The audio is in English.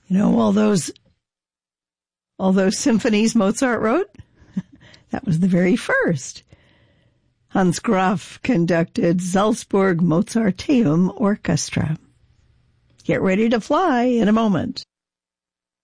You know, all those symphonies Mozart wrote, that was the very first. Hans Graf conducted Salzburg Mozarteum Orchestra. Get ready to fly in a moment.